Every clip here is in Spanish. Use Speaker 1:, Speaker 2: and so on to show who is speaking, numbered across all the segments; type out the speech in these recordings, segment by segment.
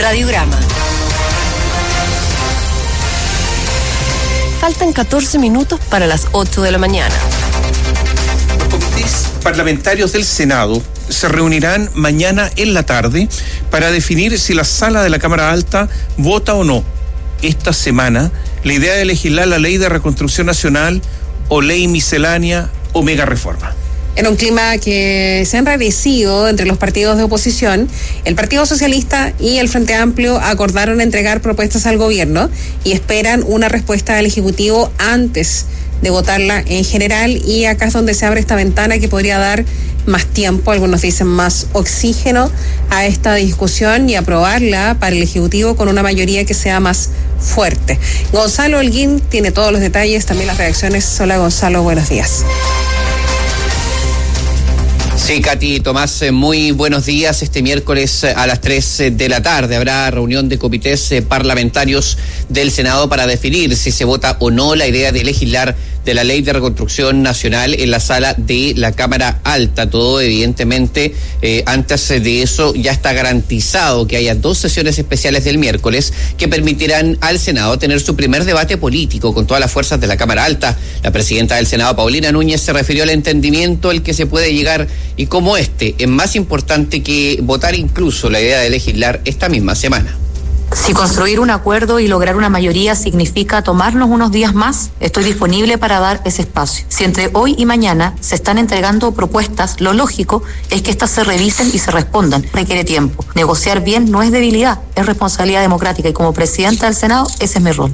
Speaker 1: Radiograma. Faltan 14 minutos para las 8 de la mañana.
Speaker 2: Los comités parlamentarios del Senado se reunirán mañana en la tarde para definir si la sala de la Cámara Alta vota o no esta semana la idea de legislar la Ley de Reconstrucción Nacional o ley miscelánea o mega reforma.
Speaker 3: En un clima que se ha enrarecido entre los partidos de oposición, el Partido Socialista y el Frente Amplio acordaron entregar propuestas al gobierno y esperan una respuesta del Ejecutivo antes de votarla en general, y acá es donde se abre esta ventana que podría dar más tiempo, algunos dicen más oxígeno a esta discusión y aprobarla para el Ejecutivo con una mayoría que sea más fuerte. Gonzalo Holguín tiene todos los detalles, también las reacciones. Hola Gonzalo, buenos días.
Speaker 4: Sí, Katy, Tomás, muy buenos días. Este miércoles a las 3 de la tarde habrá reunión de comités parlamentarios del Senado para definir si se vota o no la idea de legislar de la Ley de Reconstrucción Nacional en la sala de la Cámara Alta. Todo, evidentemente, antes de eso ya está garantizado que haya 2 sesiones especiales del miércoles que permitirán al Senado tener su primer debate político con todas las fuerzas de la Cámara Alta. La presidenta del Senado, Paulina Núñez, se refirió al entendimiento al que se puede llegar y como es más importante que votar incluso la idea de legislar esta misma semana.
Speaker 5: Si construir un acuerdo y lograr una mayoría significa tomarnos unos días más, estoy disponible para dar ese espacio. Si entre hoy y mañana se están entregando propuestas, lo lógico es que éstas se revisen y se respondan. Requiere tiempo. Negociar bien no es debilidad, es responsabilidad democrática, y como presidenta del Senado, ese es mi rol.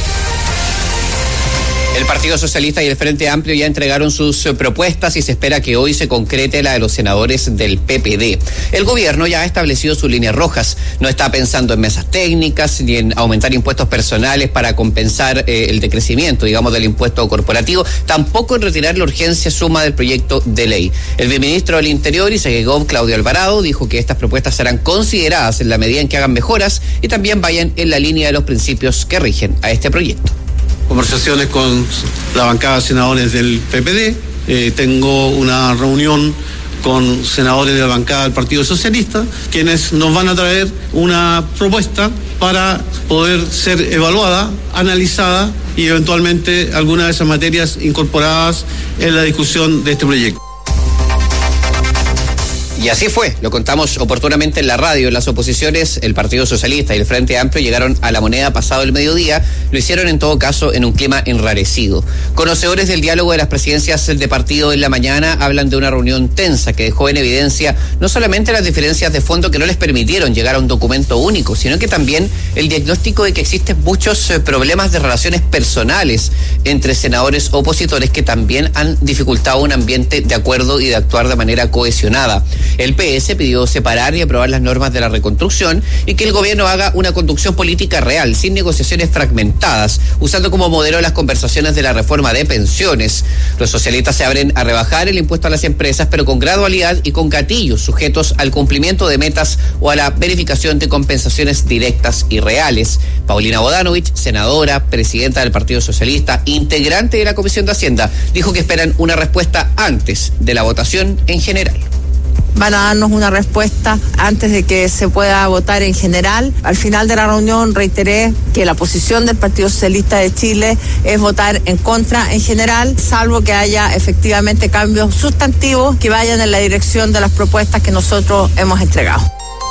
Speaker 4: El Partido Socialista y el Frente Amplio ya entregaron sus propuestas y se espera que hoy se concrete la de los senadores del PPD. El gobierno ya ha establecido sus líneas rojas. No está pensando en mesas técnicas ni en aumentar impuestos personales para compensar el decrecimiento, digamos, del impuesto corporativo, tampoco en retirar la urgencia suma del proyecto de ley. El viceministro del Interior y Segegov, Claudio Alvarado, dijo que estas propuestas serán consideradas en la medida en que hagan mejoras y también vayan en la línea de los principios que rigen a este proyecto.
Speaker 6: Conversaciones con la bancada de senadores del PPD, tengo una reunión con senadores de la bancada del Partido Socialista, quienes nos van a traer una propuesta para poder ser evaluada, analizada y eventualmente algunas de esas materias incorporadas en la discusión de este proyecto.
Speaker 4: Y así fue, lo contamos oportunamente en la radio. Las oposiciones, el Partido Socialista y el Frente Amplio, llegaron a la Moneda pasado el mediodía. Lo hicieron en todo caso en un clima enrarecido. Conocedores del diálogo de las presidencias de partido en la mañana hablan de una reunión tensa que dejó en evidencia no solamente las diferencias de fondo que no les permitieron llegar a un documento único, sino que también el diagnóstico de que existen muchos problemas de relaciones personales entre senadores opositores que también han dificultado un ambiente de acuerdo y de actuar de manera cohesionada. El PS pidió separar y aprobar las normas de la reconstrucción y que el gobierno haga una conducción política real, sin negociaciones fragmentadas, usando como modelo las conversaciones de la reforma de pensiones. Los socialistas se abren a rebajar el impuesto a las empresas, pero con gradualidad y con gatillos sujetos al cumplimiento de metas o a la verificación de compensaciones directas y reales. Paulina Bodanovich, senadora, presidenta del Partido Socialista, integrante de la Comisión de Hacienda, dijo que esperan una respuesta antes de la votación en general.
Speaker 7: Van a darnos una respuesta antes de que se pueda votar en general. Al final de la reunión reiteré que la posición del Partido Socialista de Chile es votar en contra en general, salvo que haya efectivamente cambios sustantivos que vayan en la dirección de las propuestas que nosotros hemos entregado.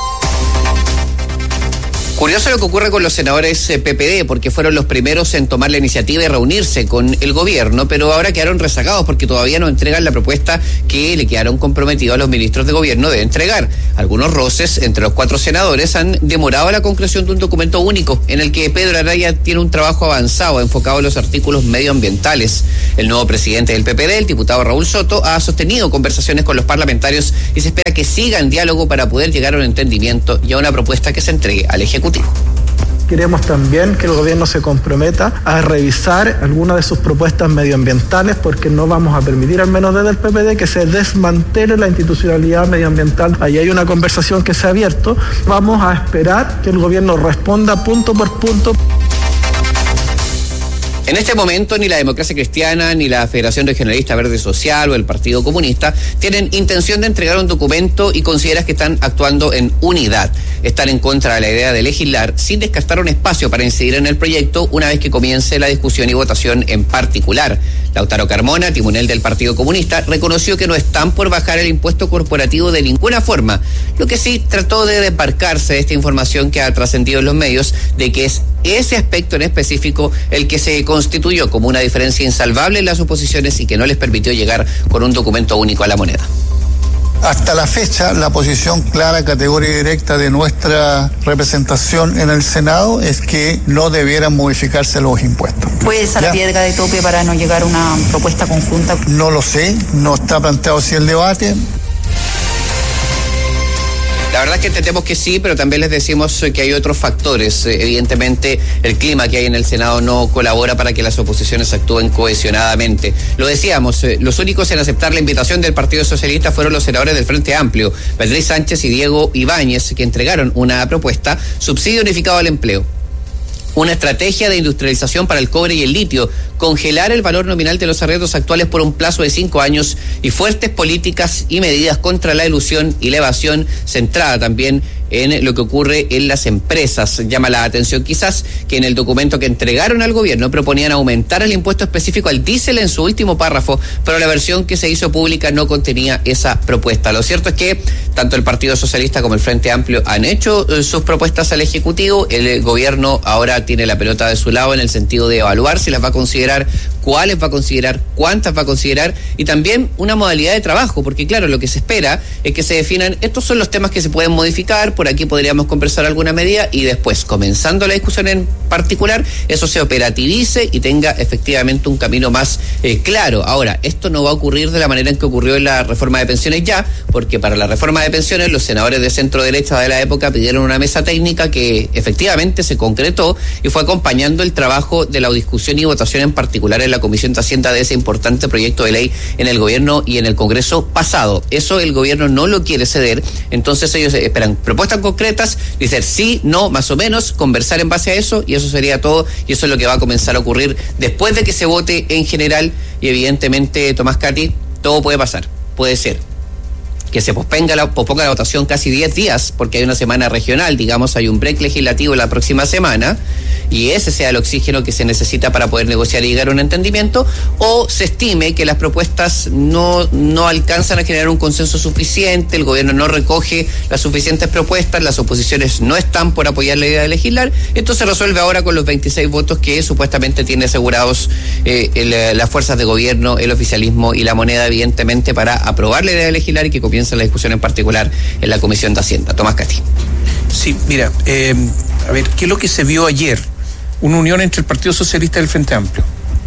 Speaker 4: Curioso lo que ocurre con los senadores PPD, porque fueron los primeros en tomar la iniciativa y reunirse con el gobierno, pero ahora quedaron rezagados porque todavía no entregan la propuesta que le quedaron comprometidos a los ministros de gobierno de entregar. Algunos roces entre los 4 senadores han demorado la concreción de un documento único en el que Pedro Araya tiene un trabajo avanzado enfocado en los artículos medioambientales. El nuevo presidente del PPD, el diputado Raúl Soto, ha sostenido conversaciones con los parlamentarios y se espera que siga en diálogo para poder llegar a un entendimiento y a una propuesta que se entregue al Ejecutivo.
Speaker 8: Queremos también que el gobierno se comprometa a revisar algunas de sus propuestas medioambientales, porque no vamos a permitir, al menos desde el PPD, que se desmantele la institucionalidad medioambiental. Ahí hay una conversación que se ha abierto. Vamos a esperar que el gobierno responda punto por punto.
Speaker 4: En este momento ni la Democracia Cristiana, ni la Federación Regionalista Verde Social o el Partido Comunista tienen intención de entregar un documento y consideras que están actuando en unidad. Están en contra de la idea de legislar sin descartar un espacio para incidir en el proyecto una vez que comience la discusión y votación en particular. Lautaro Carmona, timonel del Partido Comunista, reconoció que no están por bajar el impuesto corporativo de ninguna forma, lo que sí trató de desmarcarse de esta información que ha trascendido en los medios de que es ese aspecto en específico el que se constituyó como una diferencia insalvable en las oposiciones y que no les permitió llegar con un documento único a la moneda.
Speaker 9: Hasta la fecha, la posición clara, categórica y directa de nuestra representación en el Senado es que no debieran modificarse los impuestos.
Speaker 5: ¿Puede ser la piedra de tope para no llegar a una propuesta conjunta?
Speaker 9: No lo sé, no está planteado así el debate.
Speaker 4: La verdad es que entendemos que sí, pero también les decimos que hay otros factores. Evidentemente, el clima que hay en el Senado no colabora para que las oposiciones actúen cohesionadamente. Lo decíamos, los únicos en aceptar la invitación del Partido Socialista fueron los senadores del Frente Amplio, Beatriz Sánchez y Diego Ibáñez, que entregaron una propuesta, subsidio unificado al empleo. Una estrategia de industrialización para el cobre y el litio, congelar el valor nominal de los arrendos actuales por un plazo de 5 años y fuertes políticas y medidas contra la elusión y la evasión, centrada también en lo que ocurre en las empresas. Llama la atención quizás que en el documento que entregaron al gobierno proponían aumentar el impuesto específico al diésel en su último párrafo, pero la versión que se hizo pública no contenía esa propuesta. Lo cierto es que tanto el Partido Socialista como el Frente Amplio han hecho sus propuestas al Ejecutivo. El gobierno ahora tiene la pelota de su lado en el sentido de evaluar si las va a considerar, cuáles va a considerar, cuántas va a considerar y también una modalidad de trabajo, porque claro, lo que se espera es que se definan, estos son los temas que se pueden modificar, por aquí podríamos conversar alguna medida y después, comenzando la discusión en particular, eso se operativice y tenga efectivamente un camino más claro. Ahora, esto no va a ocurrir de la manera en que ocurrió en la reforma de pensiones ya, porque para la reforma de pensiones los senadores de centro derecha de la época pidieron una mesa técnica que efectivamente se concretó y fue acompañando el trabajo de la discusión y votación en particular en la Comisión de Hacienda de ese importante proyecto de ley en el gobierno y en el Congreso pasado. Eso el gobierno no lo quiere ceder, entonces ellos esperan propuestas concretas, decir sí, no, más o menos, conversar en base a eso y eso sería todo y eso es lo que va a comenzar a ocurrir después de que se vote en general y evidentemente, Tomás Cati, todo puede pasar, puede ser que se posponga la votación casi 10 días, porque hay una semana regional, digamos, hay un break legislativo la próxima semana, y ese sea el oxígeno que se necesita para poder negociar y llegar a un entendimiento, o se estime que las propuestas no alcanzan a generar un consenso suficiente, el gobierno no recoge las suficientes propuestas, las oposiciones no están por apoyar la idea de legislar, esto se resuelve ahora con los 26 votos que supuestamente tiene asegurados las fuerzas de gobierno, el oficialismo y la moneda, evidentemente, para aprobar la idea de legislar y que comience la discusión en particular en la Comisión de Hacienda. Tomás Cati.
Speaker 2: Sí, mira, a ver, ¿qué es lo que se vio ayer? Una unión entre el Partido Socialista y el Frente Amplio.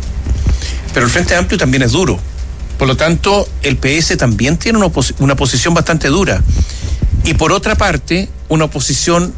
Speaker 2: Pero el Frente Amplio también es duro. Por lo tanto, el PS también tiene una posición bastante dura. Y por otra parte, una posición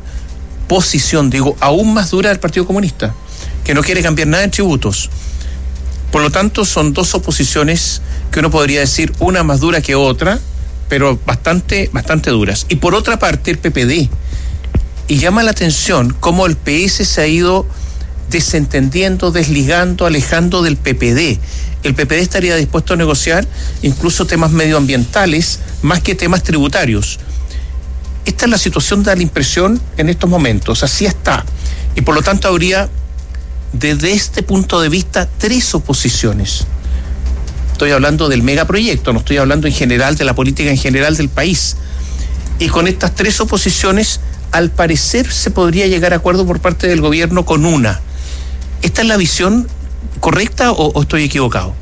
Speaker 2: aún más dura del Partido Comunista, que no quiere cambiar nada en tributos. Por lo tanto, son dos oposiciones que uno podría decir, una más dura que otra, pero bastante duras. Y por otra parte, el PPD. Y llama la atención cómo el PS se ha ido desentendiendo, desligando, alejando del PPD. El PPD estaría dispuesto a negociar incluso temas medioambientales más que temas tributarios. Esta es la situación, da la impresión en estos momentos, así está. Y por lo tanto habría, desde este punto de vista, 3 oposiciones. Estoy hablando del megaproyecto, no estoy hablando en general de la política en general del país. Y con estas 3 oposiciones, al parecer se podría llegar a acuerdo por parte del gobierno con una. ¿Esta es la visión correcta o estoy equivocado?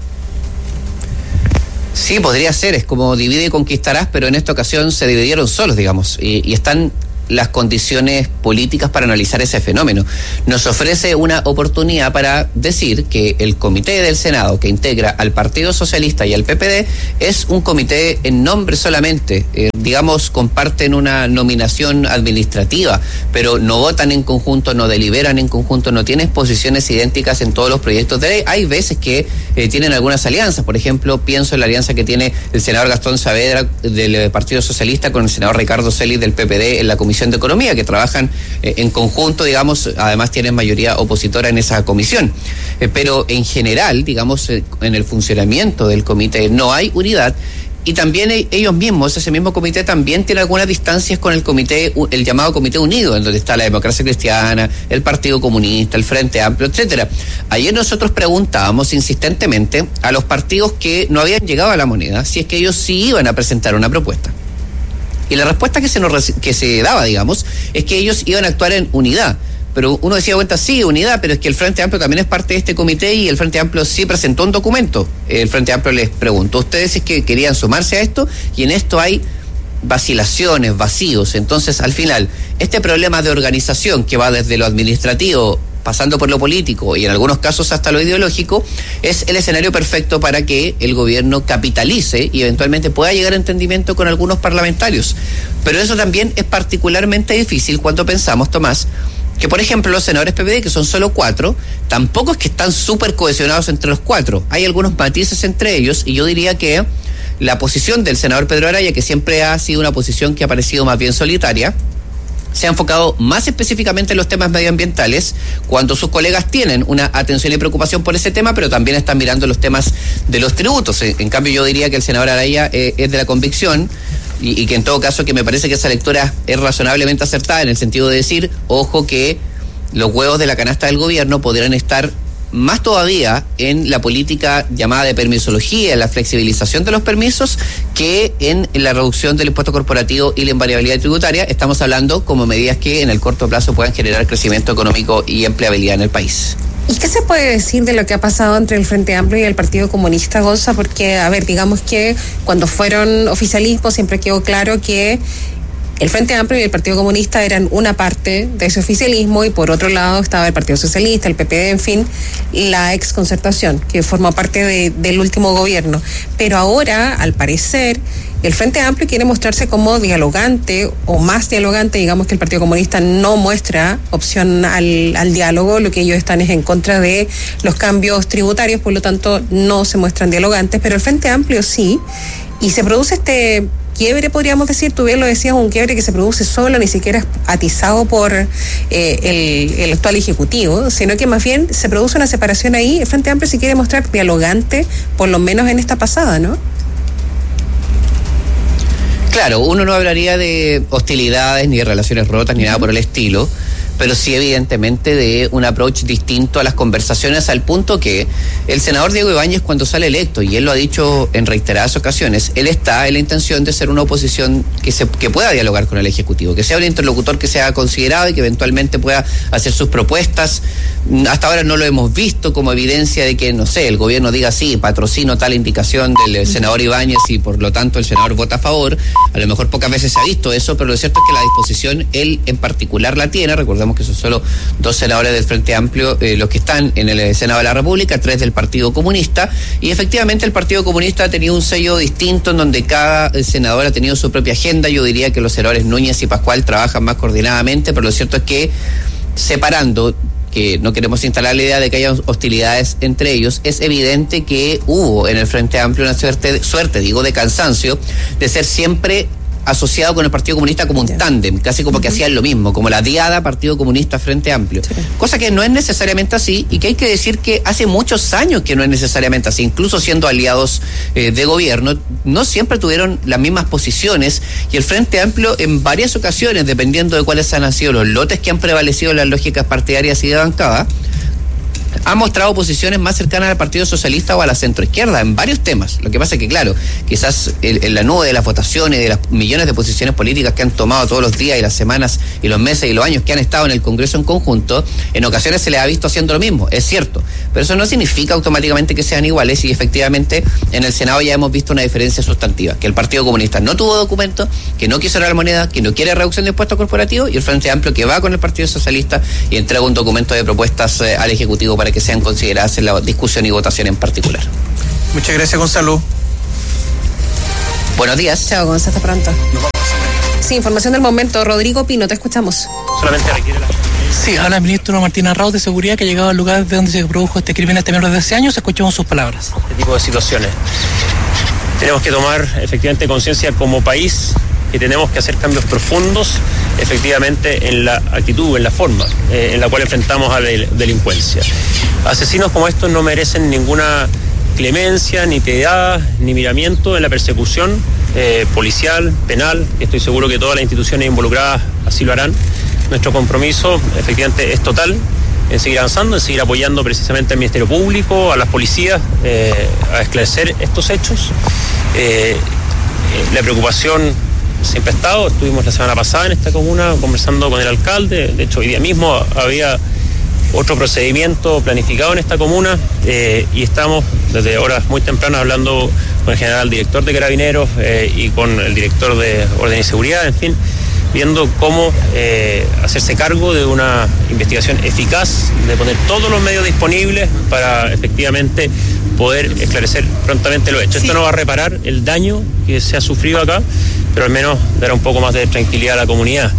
Speaker 4: Sí, podría ser, es como divide y conquistarás, pero en esta ocasión se dividieron solos, digamos, y están las condiciones políticas para analizar ese fenómeno. Nos ofrece una oportunidad para decir que el comité del Senado que integra al Partido Socialista y al PPD es un comité en nombre solamente, digamos, comparten una nominación administrativa, pero no votan en conjunto, no deliberan en conjunto, no tienen posiciones idénticas en todos los proyectos de ley. Hay veces que tienen algunas alianzas, por ejemplo, pienso en la alianza que tiene el senador Gastón Saavedra del Partido Socialista con el senador Ricardo Celis del PPD en la Comisión Comisión de Economía, que trabajan en conjunto, digamos, además tienen mayoría opositora en esa comisión. Pero en general, digamos, en el funcionamiento del comité no hay unidad. Y también ellos mismos, ese mismo comité también tiene algunas distancias con el comité, el llamado Comité Unido, en donde está la Democracia Cristiana, el Partido Comunista, el Frente Amplio, etcétera. Ayer nosotros preguntábamos insistentemente a los partidos que no habían llegado a la moneda si es que ellos sí iban a presentar una propuesta. Y la respuesta que se daba, digamos, es que ellos iban a actuar en unidad. Pero uno decía, cuenta, sí, unidad, pero es que el Frente Amplio también es parte de este comité y el Frente Amplio sí presentó un documento. El Frente Amplio les preguntó a ustedes si es que querían sumarse a esto, y en esto hay vacilaciones, vacíos. Entonces, al final, este problema de organización que va desde lo administrativo, pasando por lo político y en algunos casos hasta lo ideológico, es el escenario perfecto para que el gobierno capitalice y eventualmente pueda llegar a entendimiento con algunos parlamentarios. Pero eso también es particularmente difícil cuando pensamos, Tomás, que por ejemplo los senadores PPD, que son solo 4, tampoco es que están súper cohesionados entre los 4. Hay algunos matices entre ellos, y yo diría que la posición del senador Pedro Araya, que siempre ha sido una posición que ha parecido más bien solitaria, se ha enfocado más específicamente en los temas medioambientales, cuando sus colegas tienen una atención y preocupación por ese tema, pero también están mirando los temas de los tributos. En cambio, yo diría que el senador Araya es de la convicción, y que en todo caso que me parece que esa lectura es razonablemente acertada, en el sentido de decir, ojo, que los huevos de la canasta del gobierno podrían estar más todavía en la política llamada de permisología, en la flexibilización de los permisos, que en la reducción del impuesto corporativo y la invariabilidad tributaria. Estamos hablando como medidas que en el corto plazo puedan generar crecimiento económico y empleabilidad en el país.
Speaker 3: ¿Y qué se puede decir de lo que ha pasado entre el Frente Amplio y el Partido Comunista, Gonza? Porque, a ver, digamos que cuando fueron oficialismo siempre quedó claro que el Frente Amplio y el Partido Comunista eran una parte de ese oficialismo, y por otro lado estaba el Partido Socialista, el PPD, en fin, la exconcertación, que formó parte del último gobierno. Pero ahora, al parecer, el Frente Amplio quiere mostrarse como dialogante, o más dialogante. Digamos que el Partido Comunista no muestra opción al diálogo, lo que ellos están es en contra de los cambios tributarios, por lo tanto no se muestran dialogantes, pero el Frente Amplio sí, y se produce este quiebre, podríamos decir, tú bien lo decías, un quiebre que se produce solo, ni siquiera es atizado por el actual Ejecutivo, sino que más bien se produce una separación ahí. El Frente Amplio se quiere mostrar dialogante, por lo menos en esta pasada, ¿no?
Speaker 4: Claro, uno no hablaría de hostilidades, ni de relaciones rotas, ni nada por el estilo, pero sí evidentemente de un approach distinto a las conversaciones, al punto que el senador Diego Ibáñez, cuando sale electo, y él lo ha dicho en reiteradas ocasiones, él está en la intención de ser una oposición que pueda dialogar con el Ejecutivo, que sea un interlocutor que sea considerado y que eventualmente pueda hacer sus propuestas. Hasta ahora no lo hemos visto como evidencia de que, no sé, el gobierno diga sí, patrocino tal indicación del senador Ibáñez y por lo tanto el senador vota a favor. A lo mejor pocas veces se ha visto eso, pero lo cierto es que la disposición él en particular la tiene. Recordemos que son solo 2 senadores del Frente Amplio los que están en el Senado de la República, 3 del Partido Comunista, y efectivamente el Partido Comunista ha tenido un sello distinto en donde cada senador ha tenido su propia agenda. Yo diría que los senadores Núñez y Pascual trabajan más coordinadamente, pero lo cierto es que separando, que no queremos instalar la idea de que haya hostilidades entre ellos, es evidente que hubo en el Frente Amplio una suerte de cansancio de ser siempre asociado con el Partido Comunista como un tándem, casi como que hacían lo mismo, como la diada Partido Comunista Frente Amplio, cosa que no es necesariamente así, y que hay que decir que hace muchos años que no es necesariamente así. Incluso siendo aliados de gobierno, no siempre tuvieron las mismas posiciones, y el Frente Amplio en varias ocasiones, dependiendo de cuáles han sido los lotes que han prevalecido en las lógicas partidarias y de bancada, ha mostrado posiciones más cercanas al Partido Socialista o a la centroizquierda en varios temas. Lo que pasa es que, claro, quizás en la nube de las votaciones, de las millones de posiciones políticas que han tomado todos los días y las semanas y los meses y los años que han estado en el Congreso en conjunto, en ocasiones se les ha visto haciendo lo mismo, es cierto, pero eso no significa automáticamente que sean iguales, y efectivamente en el Senado ya hemos visto una diferencia sustantiva, que el Partido Comunista no tuvo documento, que no quiso la moneda, que no quiere reducción de impuestos corporativos, y el Frente Amplio que va con el Partido Socialista y entrega un documento de propuestas al Ejecutivo para que sean consideradas en la discusión y votación en particular.
Speaker 2: Muchas gracias, Gonzalo.
Speaker 4: Buenos días.
Speaker 3: Chao, Gonzalo, hasta pronto. Sí, información del momento. Rodrigo Pino, te escuchamos.
Speaker 10: Solamente requiere Sí, habla el ministro Martín Arrauz de Seguridad, que ha llegado al lugar de donde se produjo este crimen este menor de 12 años. Escuchemos sus palabras.
Speaker 11: Este tipo de situaciones. Tenemos que tomar efectivamente conciencia como país que tenemos que hacer cambios profundos efectivamente en la actitud, en la forma en la cual enfrentamos a la delincuencia. Asesinos como estos no merecen ninguna clemencia, ni piedad, ni miramiento en la persecución policial, penal. Estoy seguro que todas las instituciones involucradas así lo harán. Nuestro compromiso efectivamente es total en seguir avanzando, en seguir apoyando precisamente al Ministerio Público, a las policías, a esclarecer estos hechos. La preocupación siempre ha estado. Estuvimos la semana pasada en esta comuna conversando con el alcalde. De hecho, hoy día mismo había otro procedimiento planificado en esta comuna y estamos desde horas muy tempranas hablando con el general director de Carabineros y con el director de Orden y Seguridad, en fin, viendo cómo hacerse cargo de una investigación eficaz, de poner todos los medios disponibles para efectivamente poder esclarecer prontamente lo hecho. Sí. Esto no va a reparar el daño que se ha sufrido acá, pero al menos dará un poco más de tranquilidad a la comunidad.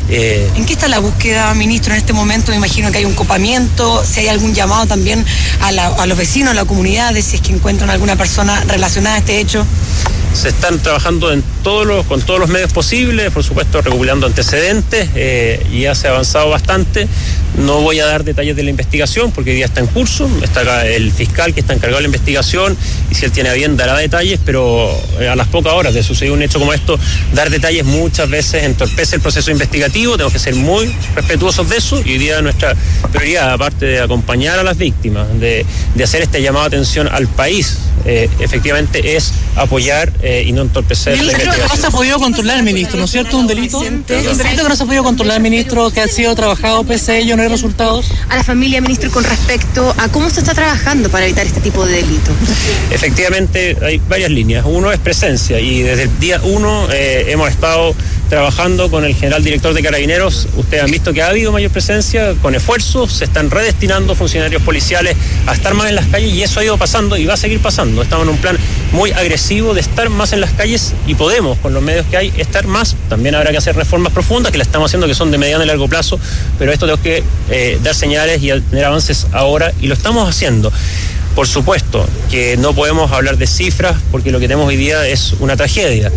Speaker 12: ¿En qué está la búsqueda, ministro, en este momento? Me imagino que hay un copamiento, si hay algún llamado también a los vecinos, a la comunidad, de si es que encuentran alguna persona relacionada a este hecho.
Speaker 11: Se están trabajando con todos los medios posibles, por supuesto recopilando antecedentes, y ya se ha avanzado bastante. No voy a dar detalles de la investigación porque hoy día está en curso, está acá el fiscal que está encargado de la investigación y si él tiene a bien dará detalles, pero a las pocas horas de suceder un hecho como esto, dar detalles muchas veces entorpece el proceso investigativo. Tenemos que ser muy respetuosos de eso y hoy día nuestra prioridad, aparte de acompañar a las víctimas, de hacer este llamado de atención al país, efectivamente es apoyar y no entorpecer la investigación.
Speaker 10: No se ha podido controlar, ministro, ¿no es cierto? Un delito que no se ha podido controlar, ministro, que ha sido trabajado pese a ello, no hay resultados.
Speaker 1: A la familia, ministro, con respecto a cómo se está trabajando para evitar este tipo de delitos.
Speaker 11: Efectivamente, hay varias líneas. Uno es presencia y desde el día 1 hemos estado trabajando con el general director de Carabineros. Ustedes han visto que ha habido mayor presencia, con esfuerzos, se están redestinando funcionarios policiales a estar más en las calles y eso ha ido pasando y va a seguir pasando. Estamos en un plan muy agresivo de estar más en las calles y podemos, con los medios que hay, estar más. También habrá que hacer reformas profundas que las estamos haciendo, que son de mediano y largo plazo, pero esto tengo que dar señales y tener avances ahora y lo estamos haciendo. Por supuesto que no podemos hablar de cifras porque lo que tenemos hoy día es una tragedia.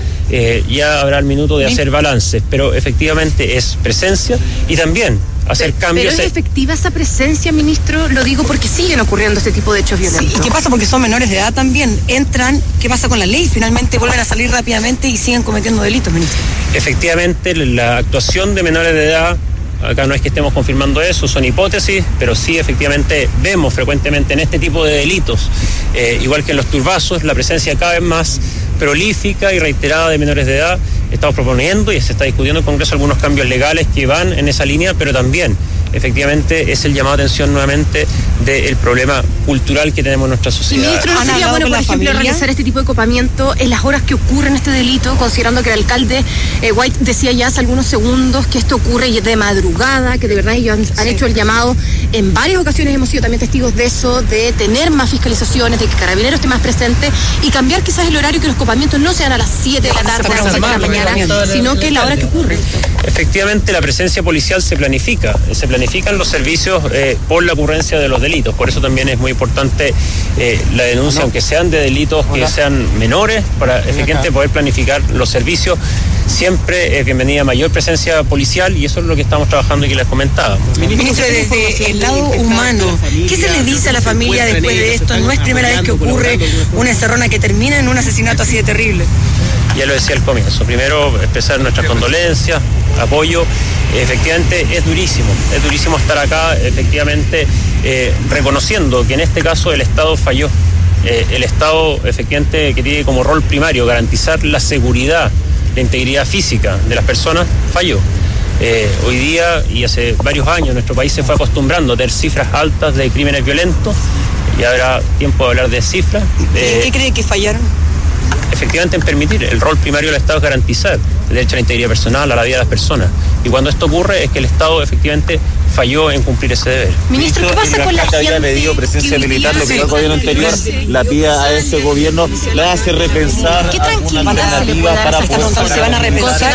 Speaker 11: Ya habrá el minuto de hacer balances, pero efectivamente es presencia y también hacer cambios.
Speaker 1: ¿Pero es efectiva esa presencia, ministro? Lo digo porque siguen ocurriendo este tipo de hechos violentos.
Speaker 12: Sí, ¿y qué pasa? Porque son menores de edad también. Entran, ¿qué pasa con la ley? Finalmente vuelven a salir rápidamente y siguen cometiendo delitos, ministro.
Speaker 11: Efectivamente, la actuación de menores de edad, acá no es que estemos confirmando eso, son hipótesis, pero sí efectivamente vemos frecuentemente en este tipo de delitos, igual que en los turbazos, la presencia cada vez más prolífica y reiterada de menores de edad. Estamos proponiendo y se está discutiendo en el Congreso algunos cambios legales que van en esa línea, pero también efectivamente es el llamado a atención nuevamente del problema cultural que tenemos en nuestra sociedad.
Speaker 1: Y ministro, ¿no sería bueno, por ejemplo, realizar este tipo de copamiento en las horas que ocurren este delito, considerando que el alcalde White decía ya hace algunos segundos que esto ocurre de madrugada, que de verdad ellos han hecho el llamado en varias ocasiones, hemos sido también testigos de eso, de tener más fiscalizaciones, de que Carabineros esté más presente y cambiar quizás el horario, que los copamientos no sean a las 7 de la tarde, a las 7 de la mañana, sino que es la hora que ocurre.
Speaker 11: Efectivamente, la presencia policial se planifican los servicios por la ocurrencia de los delitos. Por eso también es muy importante la denuncia, aunque sean de delitos que sean menores, para efectivamente poder planificar los servicios. Siempre es bienvenida mayor presencia policial y eso es lo que estamos trabajando y que les comentaba.
Speaker 12: Ministro, desde el lado humano, ¿qué se le dice a la familia después de esto? No es primera vez que ocurre una encerrona que termina en un asesinato así de terrible.
Speaker 11: Ya lo decía al comienzo, primero expresar nuestras condolencias, apoyo. Efectivamente es durísimo estar acá, efectivamente reconociendo que en este caso el Estado falló. El Estado efectivamente que tiene como rol primario garantizar la seguridad, la integridad física de las personas, falló. Hoy día y hace varios años nuestro país se fue acostumbrando a tener cifras altas de crímenes violentos y habrá tiempo de hablar de cifras.
Speaker 12: ¿Qué cree que fallaron?
Speaker 11: Efectivamente en permitir, el rol primario del Estado es garantizar el derecho a la integridad personal, a la vida de las personas. Y cuando esto ocurre es que el Estado efectivamente falló en cumplir ese deber.
Speaker 1: Ministro, ¿qué pasa con la gente?
Speaker 13: Había pedido presencia militar, lo que el gobierno anterior la pida a este gobierno, le hace repensar alguna alternativa para poder...
Speaker 12: ¿Se van a repensar?